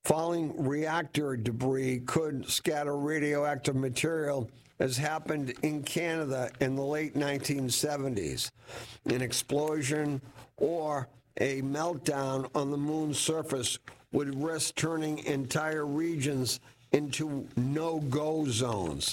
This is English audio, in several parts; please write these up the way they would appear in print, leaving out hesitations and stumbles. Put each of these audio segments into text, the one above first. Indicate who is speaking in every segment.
Speaker 1: Falling reactor debris could scatter radioactive material, as happened in Canada in the late 1970s. An explosion or a meltdown on the moon's surface would risk turning entire regions into no-go zones.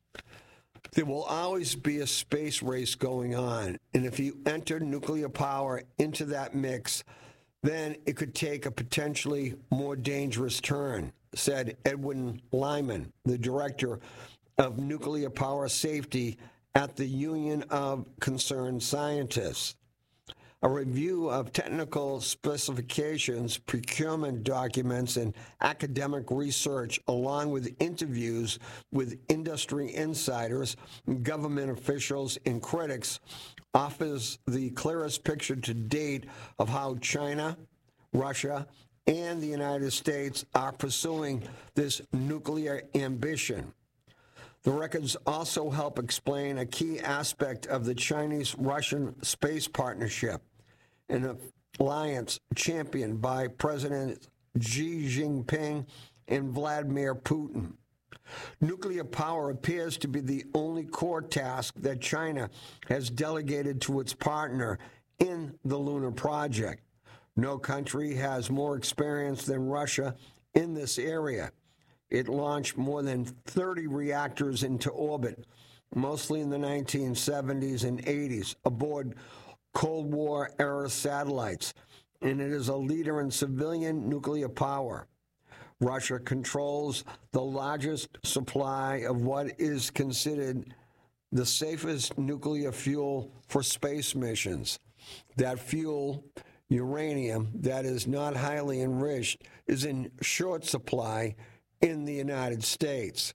Speaker 1: There will always be a space race going on, and if you enter nuclear power into that mix, then it could take a potentially more dangerous turn, said Edwin Lyman, the director of nuclear power safety at the Union of Concerned Scientists. A review of technical specifications, procurement documents, and academic research, along with interviews with industry insiders, government officials, and critics, offers the clearest picture to date of how China, Russia, and the United States are pursuing this nuclear ambition. The records also help explain a key aspect of the Chinese-Russian space partnership, an alliance championed by Presidents Xi Jinping and Vladimir Putin. Nuclear power appears to be the only core task that China has delegated to its partner in the lunar project. No country has more experience than Russia in this area. It launched more than 30 reactors into orbit, mostly in the 1970s and 80s, aboard Cold War-era satellites, and it is a leader in civilian nuclear power. Russia controls the largest supply of what is considered the safest nuclear fuel for space missions. That fuel, uranium, that is not highly enriched, is in short supply in the United States.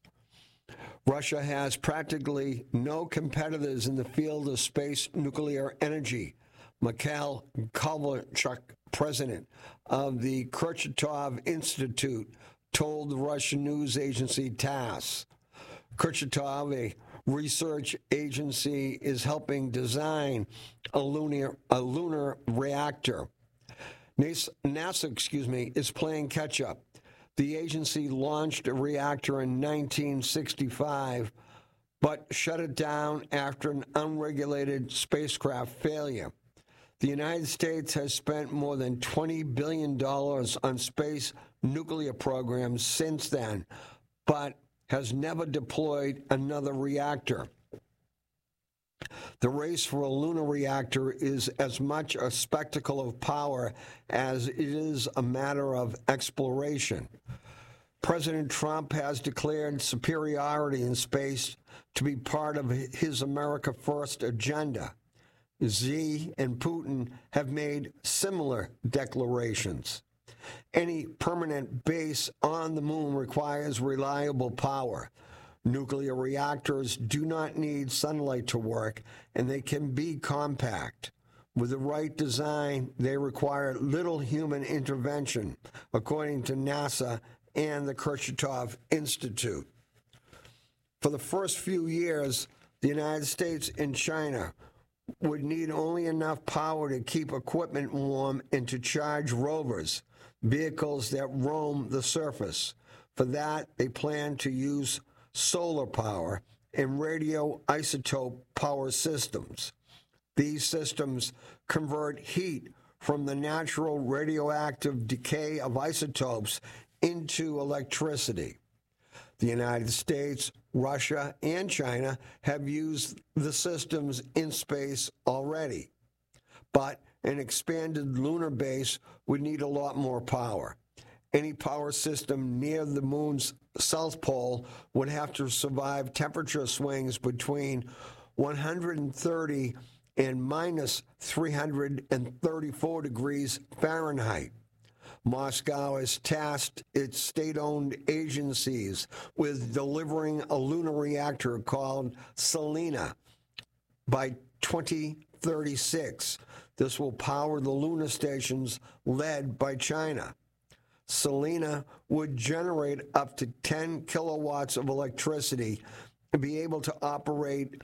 Speaker 1: Russia has practically no competitors in the field of space nuclear energy. Mikhail Kovalchuk, president of the Kurchatov Institute, told the Russian news agency TASS. Kurchatov, a research agency, is helping design a lunar reactor. NASA, is playing catch-up. The agency launched a reactor in 1965, but shut it down after an unregulated spacecraft failure. The United States has spent more than $20 billion on space nuclear programs since then, but has never deployed another reactor. The race for a lunar reactor is as much a spectacle of power as it is a matter of exploration. President Trump has declared superiority in space to be part of his America First agenda. Xi and Putin have made similar declarations. Any permanent base on the moon requires reliable power. Nuclear reactors do not need sunlight to work, and they can be compact. With the right design, they require little human intervention, according to NASA and the Kurchatov Institute. For the first few years, the United States and China would need only enough power to keep equipment warm and to charge rovers, vehicles that roam the surface. For that, they plan to use solar power and radioisotope power systems. These systems convert heat from the natural radioactive decay of isotopes into electricity. The United States, Russia, and China have used the systems in space already. But an expanded lunar base would need a lot more power. Any power system near the moon's south pole would have to survive temperature swings between 130 and minus 334 degrees Fahrenheit. Moscow has tasked its state-owned agencies with delivering a lunar reactor called Selena by 2036. This will power the lunar stations led by China. Selena would generate up to 10 kilowatts of electricity and be able to operate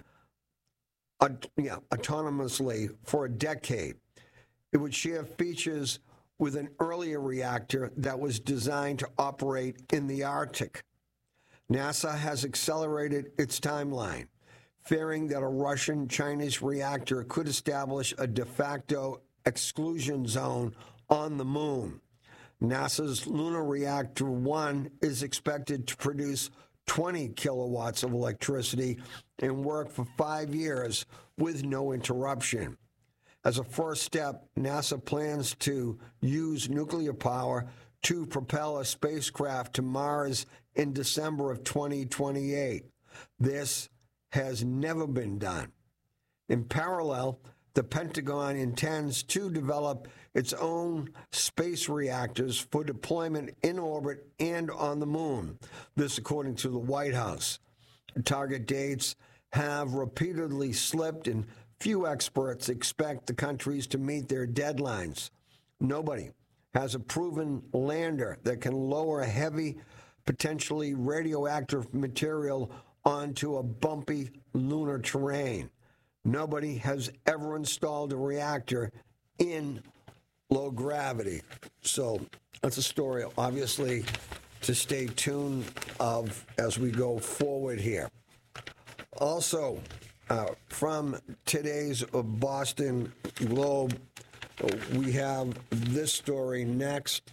Speaker 1: autonomously for a decade. It would share features with an earlier reactor that was designed to operate in the Arctic. NASA has accelerated its timeline, fearing that a Russian-Chinese reactor could establish a de facto exclusion zone on the moon. NASA's Lunar Reactor 1 is expected to produce 20 kilowatts of electricity and work for 5 years with no interruption. As a first step, NASA plans to use nuclear power to propel a spacecraft to Mars in December of 2028. This has never been done. In parallel, the Pentagon intends to develop its own space reactors for deployment in orbit and on the moon. This, according to the White House. Target dates have repeatedly slipped, and few experts expect the countries to meet their deadlines. Nobody has a proven lander that can lower heavy, potentially radioactive material onto a bumpy lunar terrain. Nobody has ever installed a reactor in low gravity. So that's a story, obviously, to stay tuned of as we go forward here. Also, from today's Boston Globe, we have this story next.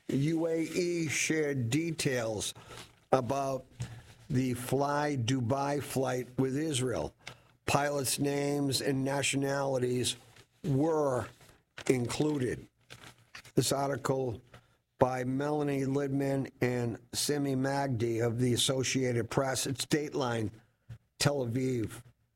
Speaker 1: UAE shared details about the Fly Dubai flight with Israel. Pilots' names and nationalities were included. This article by Melanie Lidman and Simi Magdi of the Associated Press. It's Dateline, Tel Aviv.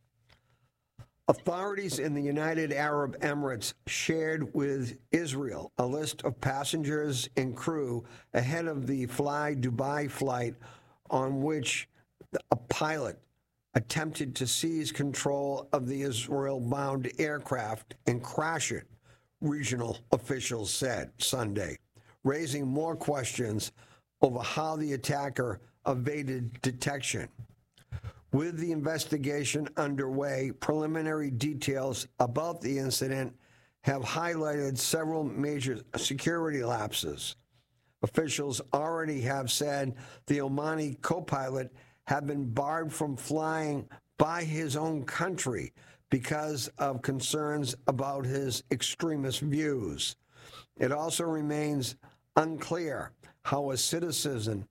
Speaker 1: Authorities in the United Arab Emirates shared with Israel a list of passengers and crew ahead of the Fly Dubai flight on which a pilot attempted to seize control of the Israel-bound aircraft and crash it, regional officials said Sunday, raising more questions over how the attacker evaded detection. With the investigation underway, preliminary details about the incident have highlighted several major security lapses. Officials already have said the Omani co-pilot had been barred from flying by his own country because of concerns about his extremist views. It also remains unclear how a citizen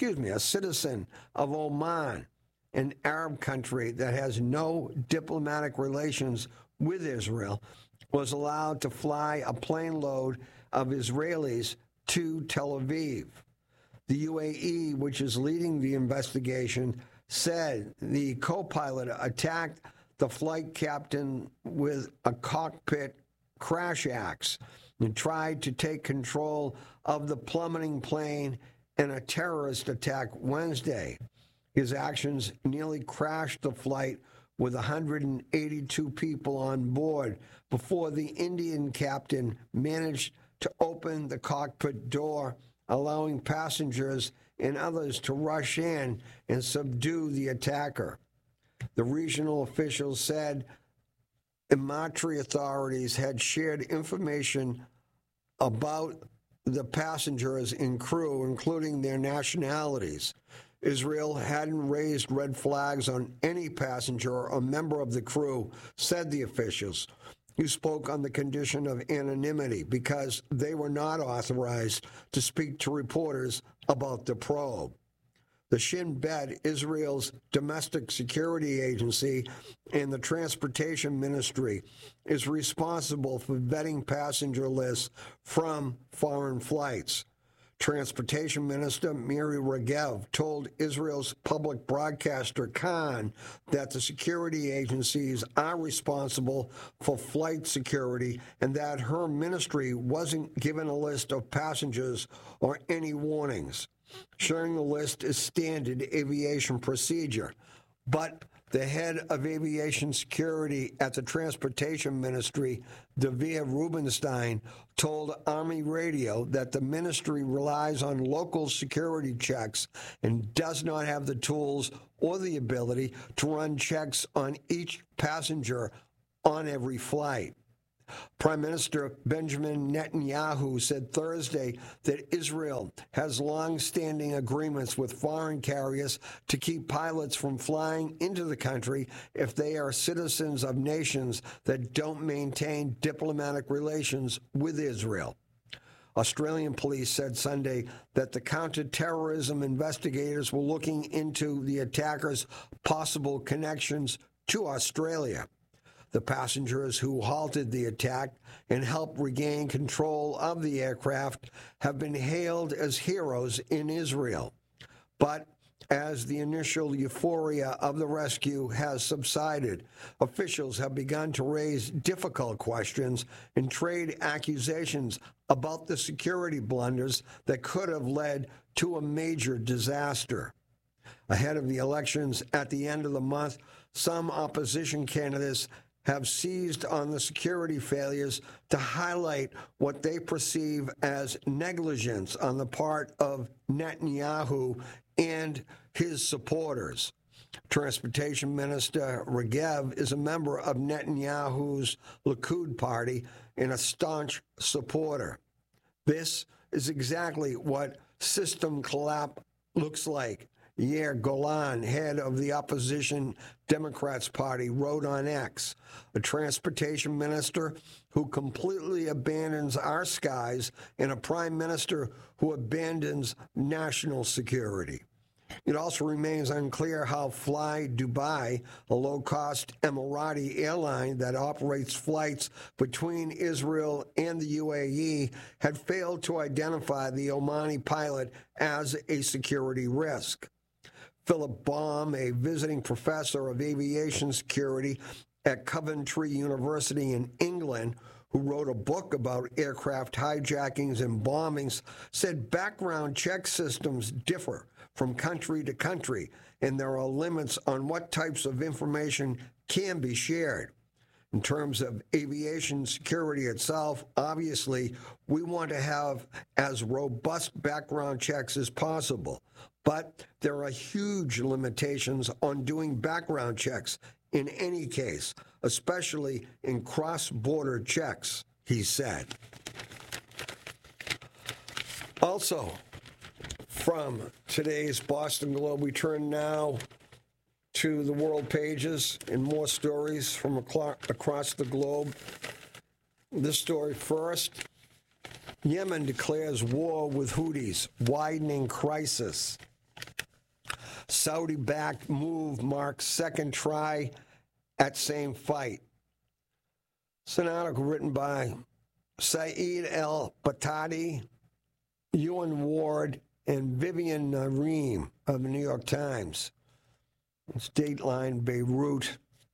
Speaker 1: of Oman, an Arab country that has no diplomatic relations with Israel, was allowed to fly a plane load of Israelis to Tel Aviv. The UAE, which is leading the investigation, said the co-pilot attacked the flight captain with a cockpit crash axe and tried to take control of the plummeting plane in a terrorist attack Wednesday. His actions nearly crashed the flight with 182 people on board before the Indian captain managed to open the cockpit door, allowing passengers and others to rush in and subdue the attacker. The regional officials said Emirati authorities had shared information about the passengers and crew, including their nationalities. Israel hadn't raised red flags on any passenger or member of the crew, said the officials, who spoke on the condition of anonymity because they were not authorized to speak to reporters about the probe. The Shin Bet, Israel's domestic security agency, and the Transportation Ministry is responsible for vetting passenger lists from foreign flights. Transportation Minister Miri Regev told Israel's public broadcaster Khan that the security agencies are responsible for flight security and that her ministry wasn't given a list of passengers or any warnings. Sharing the list is standard aviation procedure, but the head of aviation security at the Transportation Ministry, Davia Rubenstein, told Army Radio that the ministry relies on local security checks and does not have the tools or the ability to run checks on each passenger on every flight. Prime Minister Benjamin Netanyahu said Thursday that Israel has long-standing agreements with foreign carriers to keep pilots from flying into the country if they are citizens of nations that don't maintain diplomatic relations with Israel. Australian police said Sunday that the counter-terrorism investigators were looking into the attackers' possible connections to Australia. The passengers who halted the attack and helped regain control of the aircraft have been hailed as heroes in Israel. But as the initial euphoria of the rescue has subsided, officials have begun to raise difficult questions and trade accusations about the security blunders that could have led to a major disaster. Ahead of the elections at the end of the month, some opposition candidates have seized on the security failures to highlight what they perceive as negligence on the part of Netanyahu and his supporters. Transportation Minister Regev is a member of Netanyahu's Likud party and a staunch supporter. This is exactly what system collapse looks like. Yair Golan, head of the opposition Democrats Party, wrote on X, a transportation minister who completely abandons our skies and a prime minister who abandons national security. It also remains unclear how Fly Dubai, a low-cost Emirati airline that operates flights between Israel and the UAE, had failed to identify the Omani pilot as a security risk. Philip Baum, a visiting professor of aviation security at Coventry University in England, who wrote a book about aircraft hijackings and bombings, said background check systems differ from country to country, and there are limits on what types of information can be shared. In terms of aviation security itself, obviously, we want to have as robust background checks as possible. But there are huge limitations on doing background checks in any case, especially in cross-border checks, he said. Also, from today's Boston Globe, we turn now to the world pages and more stories from across the globe. This story first. Yemen declares war with Houthis, widening crisis. Saudi-backed move marks second try at same fight. It's an article written by Saeed El-Batadi, Ewan Ward, and Vivian Nareem of the New York Times. It's Dateline Beirut.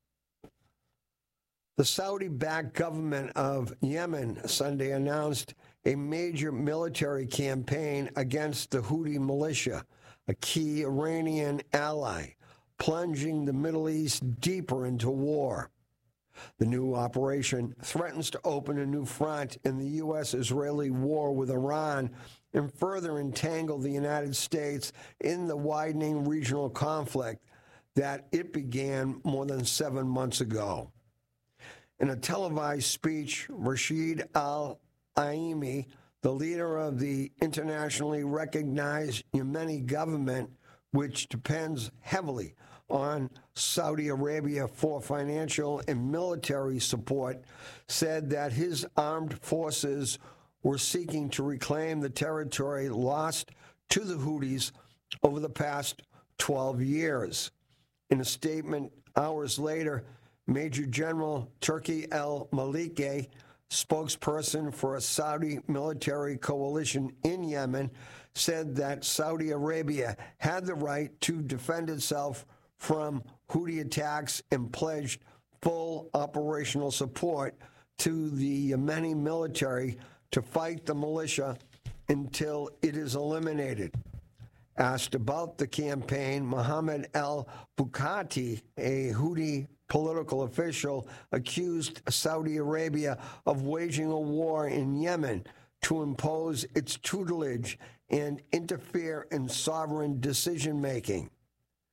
Speaker 1: The Saudi-backed government of Yemen Sunday announced a major military campaign against the Houthi militia, a key Iranian ally, plunging the Middle East deeper into war. The new operation threatens to open a new front in the U.S.-Israeli war with Iran and further entangle the United States in the widening regional conflict that it began more than 7 months ago. In a televised speech, Rashid al-Aimi, the leader of the internationally recognized Yemeni government, which depends heavily on Saudi Arabia for financial and military support, said that his armed forces were seeking to reclaim the territory lost to the Houthis over the past 12 years. In a statement hours later, Major General Turki al-Maliki, spokesperson for a Saudi military coalition in Yemen, said that Saudi Arabia had the right to defend itself from Houthi attacks and pledged full operational support to the Yemeni military to fight the militia until it is eliminated. Asked about the campaign, Mohammed al-Bukhati, a Houthi political official, accused Saudi Arabia of waging a war in Yemen to impose its tutelage and interfere in sovereign decision-making.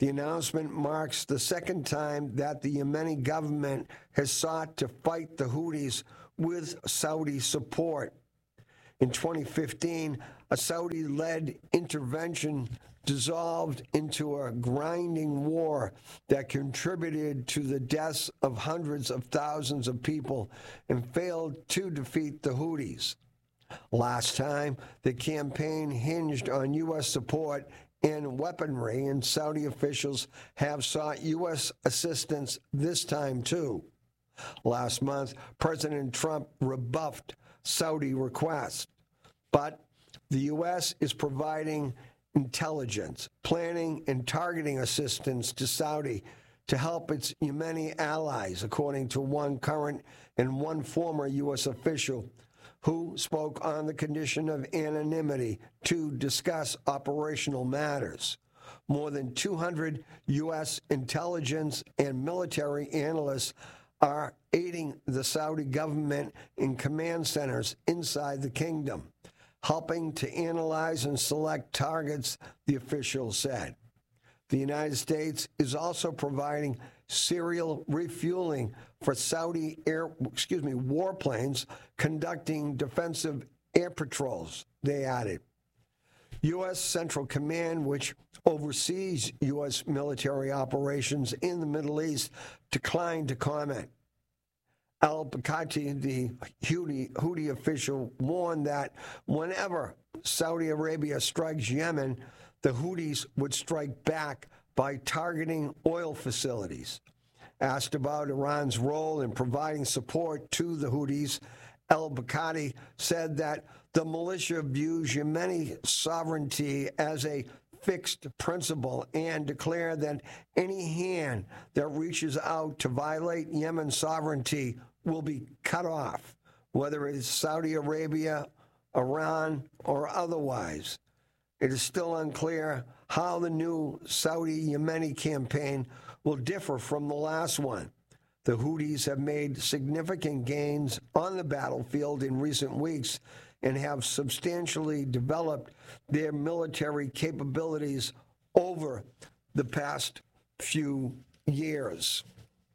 Speaker 1: The announcement marks the second time that the Yemeni government has sought to fight the Houthis with Saudi support. In 2015, a Saudi-led intervention dissolved into a grinding war that contributed to the deaths of hundreds of thousands of people and failed to defeat the Houthis. Last time, the campaign hinged on U.S. support and weaponry, and Saudi officials have sought U.S. assistance this time, too. Last month, President Trump rebuffed Saudi requests, but the U.S. is providing intelligence, planning, and targeting assistance to Saudi to help its Yemeni allies, according to one current and one former U.S. official who spoke on the condition of anonymity to discuss operational matters. More than 200 U.S. intelligence and military analysts are aiding the Saudi government in command centers inside the kingdom, helping to analyze and select targets, the official said. The United States is also providing serial refueling for Saudi warplanes conducting defensive air patrols, they added. U.S. Central Command, which oversees U.S. military operations in the Middle East, declined to comment. Al-Bakati, the Houthi official, warned that whenever Saudi Arabia strikes Yemen, the Houthis would strike back by targeting oil facilities. Asked about Iran's role in providing support to the Houthis, Al-Bakati said that the militia views Yemeni sovereignty as a fixed principle and declared that any hand that reaches out to violate Yemen's sovereignty will be cut off, whether it is Saudi Arabia, Iran, or otherwise. It is still unclear how the new Saudi-Yemeni campaign will differ from the last one. The Houthis have made significant gains on the battlefield in recent weeks and have substantially developed their military capabilities over the past few years.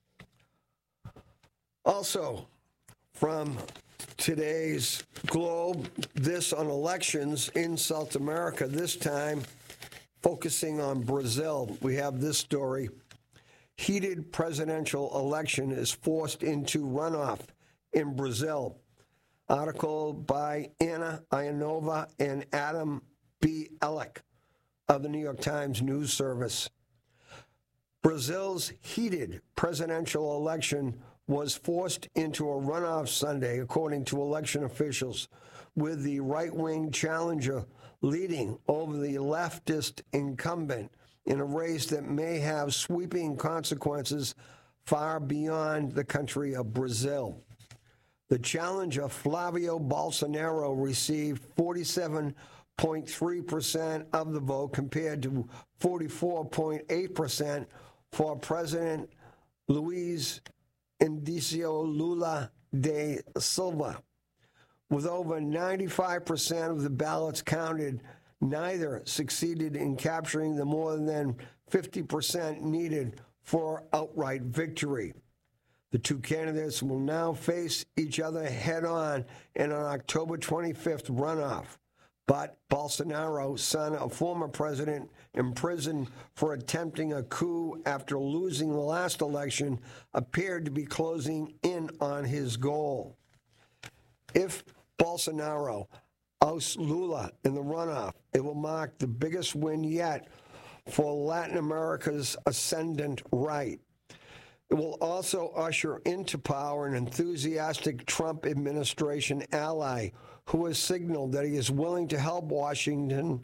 Speaker 1: Also, from today's Globe, this on elections in South America, this time focusing on Brazil. We have this story. Heated presidential election is forced into runoff in Brazil. Article by Anna Ianova and Adam B. Ellick of the New York Times News Service. Brazil's heated presidential election was forced into a runoff Sunday, according to election officials, with the right-wing challenger leading over the leftist incumbent in a race that may have sweeping consequences far beyond the country of Brazil. The challenger, Flavio Bolsonaro, received 47.3% of the vote compared to 44.8% for President Luiz Inácio Lula da Silva. With over 95% of the ballots counted, neither succeeded in capturing the more than 50% needed for outright victory. The two candidates will now face each other head-on in an October 25th runoff. But Bolsonaro, son of former president, imprisoned for attempting a coup after losing the last election, appeared to be closing in on his goal. If Bolsonaro ousts Lula in the runoff, it will mark the biggest win yet for Latin America's ascendant right. It will also usher into power an enthusiastic Trump administration ally who has signaled that he is willing to help Washington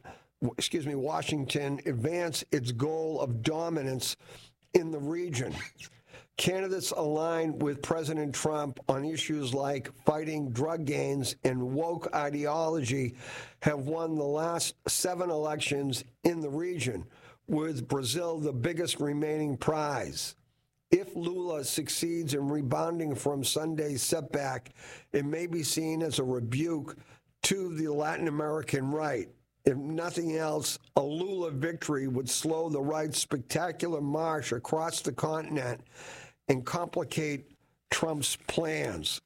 Speaker 1: advance its goal of dominance in the region. Candidates aligned with President Trump on issues like fighting drug gangs and woke ideology have won the last 7 elections in the region, with Brazil the biggest remaining prize. If Lula succeeds in rebounding from Sunday's setback, it may be seen as a rebuke to the Latin American right. If nothing else, a Lula victory would slow the right's spectacular march across the continent and complicate Trump's plans.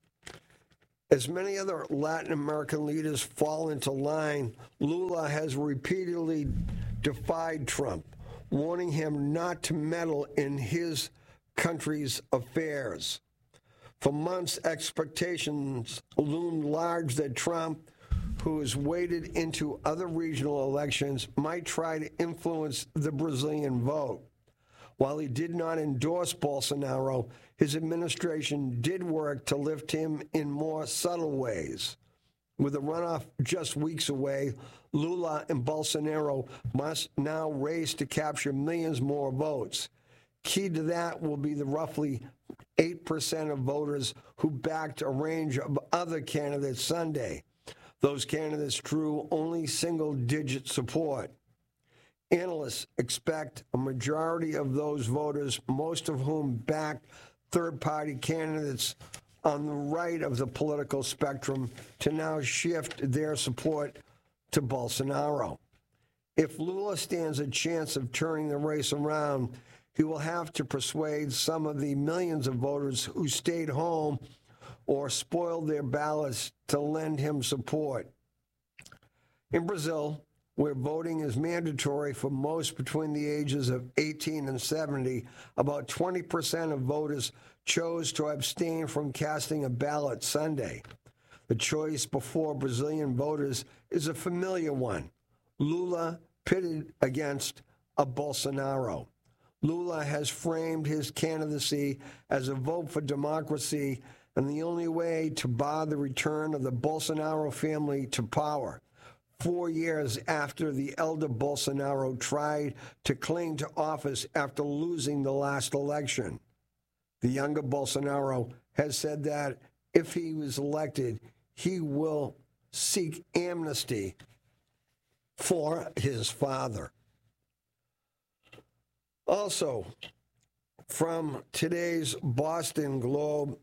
Speaker 1: As many other Latin American leaders fall into line, Lula has repeatedly defied Trump, warning him not to meddle in his country's affairs. For months, expectations loomed large that Trump, who has waded into other regional elections, might try to influence the Brazilian vote. While he did not endorse Bolsonaro, his administration did work to lift him in more subtle ways. With the runoff just weeks away, Lula and Bolsonaro must now race to capture millions more votes. Key to that will be the roughly 8% of voters who backed a range of other candidates Sunday. Those candidates drew only single-digit support. Analysts expect a majority of those voters, most of whom backed third-party candidates on the right of the political spectrum, to now shift their support to Bolsonaro. If Lula stands a chance of turning the race around, he will have to persuade some of the millions of voters who stayed home or spoiled their ballots to lend him support. In Brazil, where voting is mandatory for most between the ages of 18 and 70, about 20% of voters chose to abstain from casting a ballot Sunday. The choice before Brazilian voters is a familiar one: Lula pitted against a Bolsonaro. Lula has framed his candidacy as a vote for democracy and the only way to bar the return of the Bolsonaro family to power. 4 years after the elder Bolsonaro tried to cling to office after losing the last election, the younger Bolsonaro has said that if he was elected, he will seek amnesty for his father. Also, from today's Boston Globe,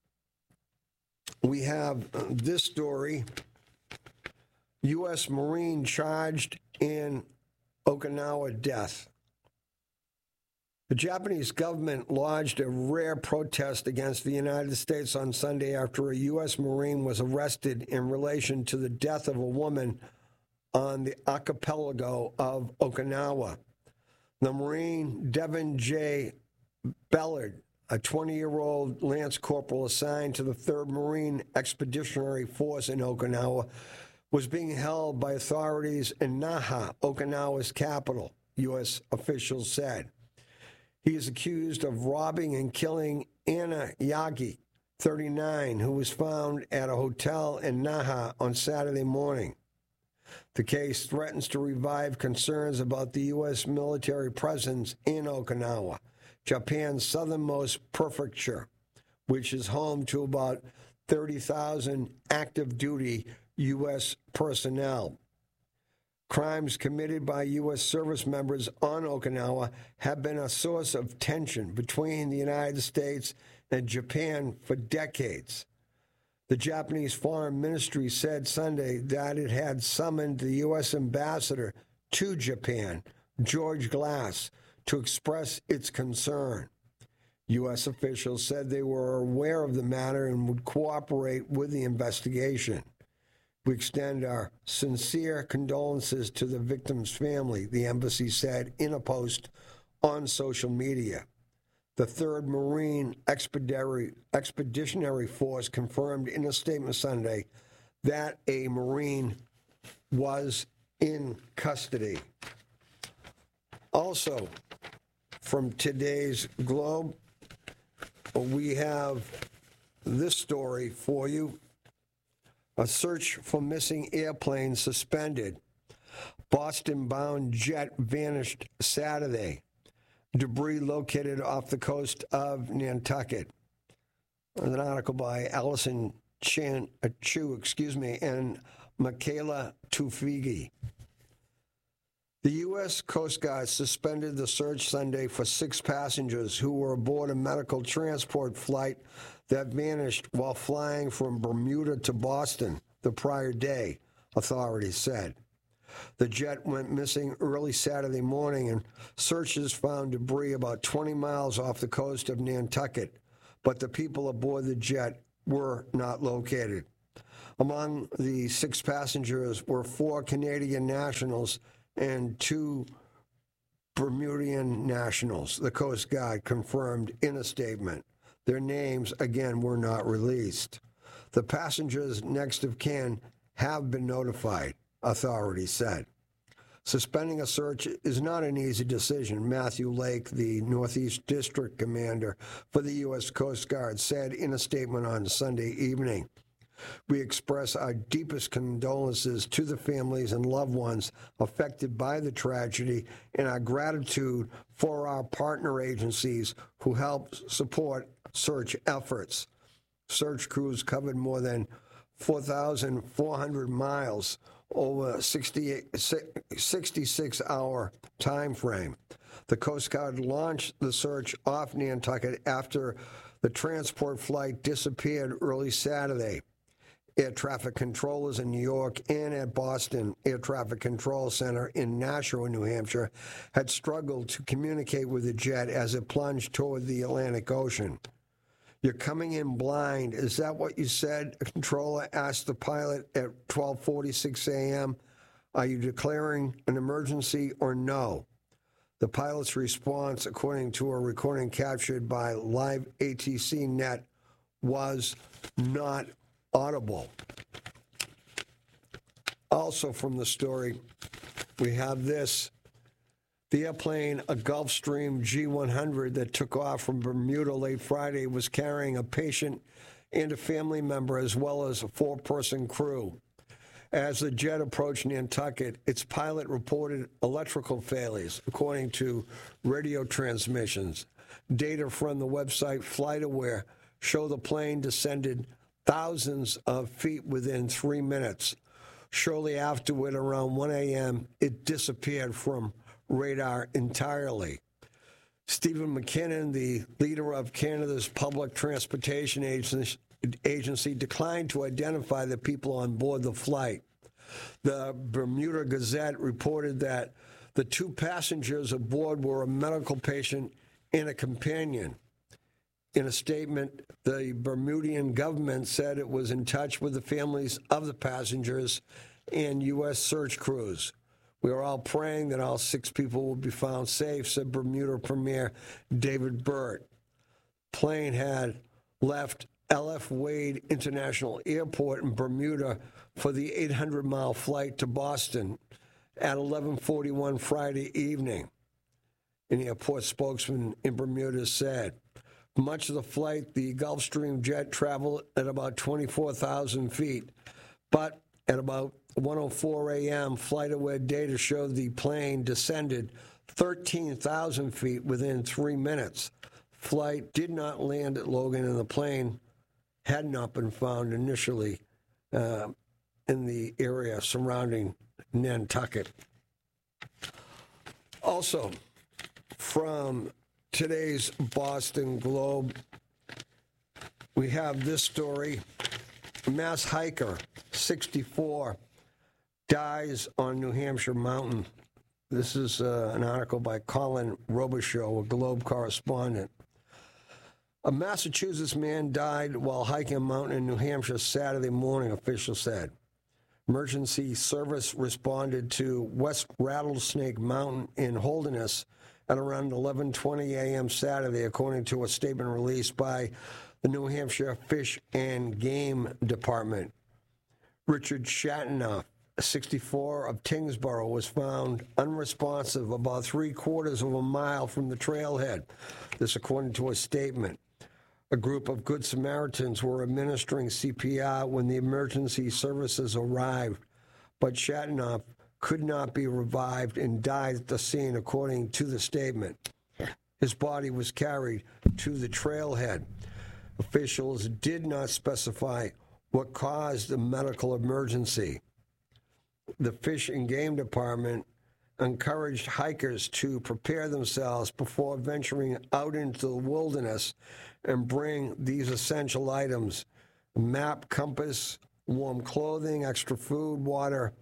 Speaker 1: we have this story: U.S. Marine charged in Okinawa death. The Japanese government lodged a rare protest against the United States on Sunday after a U.S. Marine was arrested in relation to the death of a woman on the archipelago of Okinawa. The Marine Devin J. Bellard, a 20-year-old Lance Corporal assigned to the 3rd Marine Expeditionary Force in Okinawa, was being held by authorities in Naha, Okinawa's capital, U.S. officials said. He is accused of robbing and killing Anna Yagi, 39, who was found at a hotel in Naha on Saturday morning. The case threatens to revive concerns about the U.S. military presence in Okinawa, Japan's southernmost prefecture, which is home to about 30,000 active-duty U.S. personnel. Crimes committed by U.S. service members on Okinawa have been a source of tension between the United States and Japan for decades. The Japanese Foreign Ministry said Sunday that it had summoned the U.S. ambassador to Japan, George Glass, to express its concern. U.S. officials said they were aware of the matter and would cooperate with the investigation. We extend our sincere condolences to the victim's family, the embassy said in a post on social media. The 3rd Marine Expeditionary Force confirmed in a statement Sunday that a Marine was in custody. Also, from today's Globe, we have this story for you. A search for missing airplane suspended. Boston-bound jet vanished Saturday. Debris located off the coast of Nantucket. An article by Allison Chu, and Michaela Tufigi. The U.S. Coast Guard suspended the search Sunday for 6 passengers who were aboard a medical transport flight that vanished while flying from Bermuda to Boston the prior day, authorities said. The jet went missing early Saturday morning, and searchers found debris about 20 miles off the coast of Nantucket, but the people aboard the jet were not located. Among the 6 passengers were 4 Canadian nationals and 2 Bermudian nationals, the Coast Guard confirmed in a statement. Their names, again, were not released. The passengers' next of kin have been notified, authorities said. Suspending a search is not an easy decision, Matthew Lake, the Northeast District Commander for the U.S. Coast Guard, said in a statement on Sunday evening. We express our deepest condolences to the families and loved ones affected by the tragedy and our gratitude for our partner agencies who help support search efforts. Search crews covered more than 4,400 miles over a 66-hour time frame. The Coast Guard launched the search off Nantucket after the transport flight disappeared early Saturday. Air traffic controllers in New York and at Boston Air Traffic Control Center in Nashua, New Hampshire, had struggled to communicate with the jet as it plunged toward the Atlantic Ocean. You're coming in blind. Is that what you said? A controller asked the pilot at 12:46 a.m. Are you declaring an emergency or no? The pilot's response, according to a recording captured by Live ATC Net, was not audible. Also from the story, we have this. The airplane, a Gulfstream G100 that took off from Bermuda late Friday, was carrying a patient and a family member as well as a 4-person crew. As the jet approached Nantucket, its pilot reported electrical failures, according to radio transmissions. Data from the website FlightAware show the plane descended thousands of feet within 3 minutes. Shortly afterward, around 1 a.m., it disappeared from radar entirely. Stephen McKinnon, the leader of Canada's Public Transportation Agency, declined to identify the people on board the flight. The Bermuda Gazette reported that the 2 passengers aboard were a medical patient and a companion. In a statement, the Bermudian government said it was in touch with the families of the passengers and U.S. search crews. We are all praying that all 6 people will be found safe, said Bermuda Premier David Burt. Plane had left L.F. Wade International Airport in Bermuda for the 800-mile flight to Boston at 11:41 Friday evening. An airport spokesman in Bermuda said, much of the flight, the Gulfstream jet traveled at about 24,000 feet, but at about 1:04 a.m., FlightAware data showed the plane descended 13,000 feet within 3 minutes. Flight did not land at Logan, and the plane had not been found initially in the area surrounding Nantucket. Also, from today's Boston Globe, we have this story. Mass hiker, 64, dies on New Hampshire mountain. This is an article by Colin Robichaud, a Globe correspondent. A Massachusetts man died while hiking a mountain in New Hampshire Saturday morning, officials said. Emergency service responded to West Rattlesnake Mountain in Holderness at around 11:20 a.m. Saturday, according to a statement released by the New Hampshire Fish and Game Department. Richard Shatnoff, 64, of Tingsboro, was found unresponsive about 3/4 of a mile from the trailhead. This according to a statement. A group of Good Samaritans were administering CPR when the emergency services arrived, but Shatnoff could not be revived and died at the scene, according to the statement. His body was carried to the trailhead. Officials did not specify what caused the medical emergency. The Fish and Game Department encouraged hikers to prepare themselves before venturing out into the wilderness and bring these essential items: map, compass, warm clothing, extra food, water,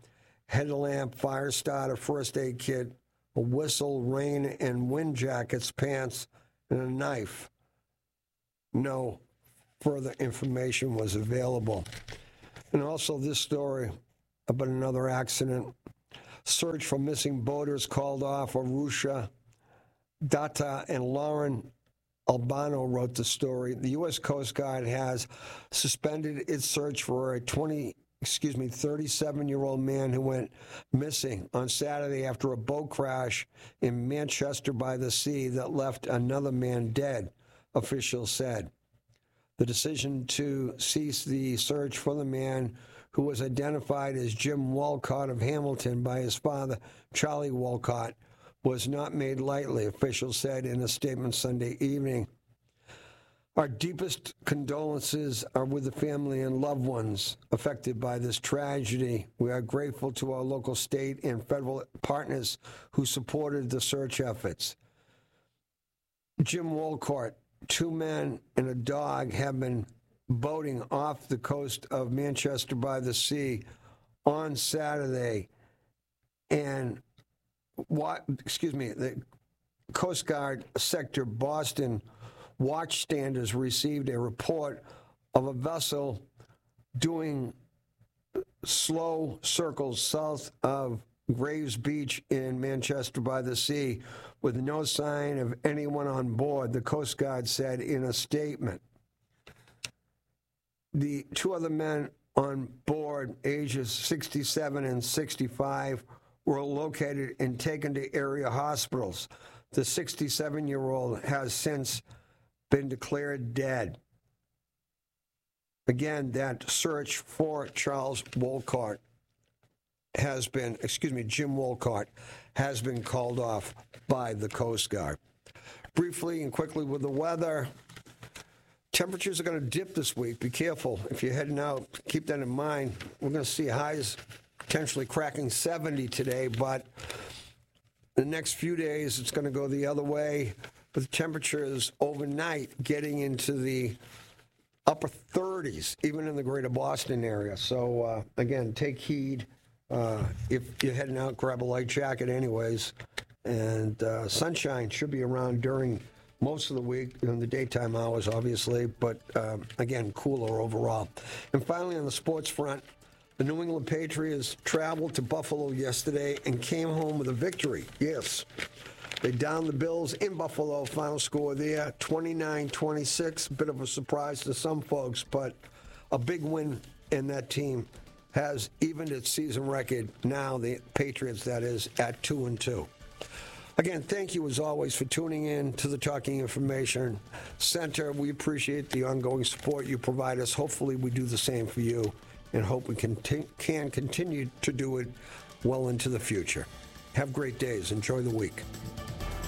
Speaker 1: headlamp, fire starter, first aid kit, a whistle, rain and wind jackets, pants, and a knife. No further information was available. And also this story about another accident. Search for missing boaters called off. Arusha Datta and Lauren Albano wrote the story. The U.S. Coast Guard has suspended its search for a 37-year-old man who went missing on Saturday after a boat crash in Manchester by the Sea that left another man dead, officials said. The decision to cease the search for the man, who was identified as Jim Walcott of Hamilton by his father, Charlie Walcott, was not made lightly, officials said in a statement Sunday evening. Our deepest condolences are with the family and loved ones affected by this tragedy. We are grateful to our local, state, and federal partners who supported the search efforts. Jim Walcott, 2 men and a dog, have been boating off the coast of Manchester by the Sea on Saturday, and the Coast Guard Sector Boston watchstanders received a report of a vessel doing slow circles south of Graves Beach in Manchester by the Sea with no sign of anyone on board, the Coast Guard said in a statement. The 2 other men on board, ages 67 and 65, were located and taken to area hospitals. The 67-year-old has since been declared dead. Again, that search for Jim Walcott has been called off by the Coast Guard. Briefly and quickly with the weather, temperatures are going to dip this week. Be careful if you're heading out. Keep that in mind. We're going to see highs potentially cracking 70 today, but the next few days it's going to go the other way, with temperatures overnight getting into the upper 30s, even in the greater Boston area. So, again, take heed. If you're heading out, grab a light jacket anyways. And sunshine should be around during most of the week, in the daytime hours, obviously, but, again, cooler overall. And finally, on the sports front, the New England Patriots traveled to Buffalo yesterday and came home with a victory. Yes. They downed the Bills in Buffalo. Final score there, 29-26. A bit of a surprise to some folks, but a big win, and that team has evened its season record now, the Patriots, that is, at 2-2. Again, thank you, as always, for tuning in to the Talking Information Center. We appreciate the ongoing support you provide us. Hopefully we do the same for you, and hope we can continue to do it well into the future. Have great days. Enjoy the week.